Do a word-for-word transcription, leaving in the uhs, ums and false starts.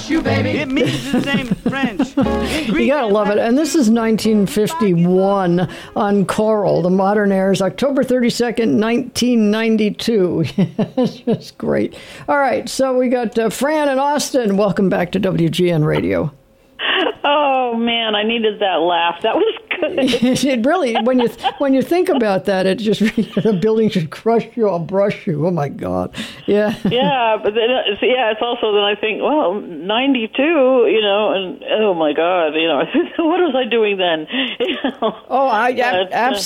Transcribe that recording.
crush you, baby. It means the same in French. You gotta love it. And this is nineteen fifty-one on Coral, the Modern Airs, October thirty-second, nineteen ninety-two. It's just great. All right, so we got uh, Fran and Austin. Welcome back to W G N Radio. Oh, man, I needed that laugh. That was good. It really, when you when you think about that, it just, the building should crush you or brush you. Oh, my God. Yeah. Yeah, but then, it's- yeah, it's also then I think, well, ninety-two, you know, and oh, my God, you know, what was I doing then? You know? Oh, I, But, uh, ab-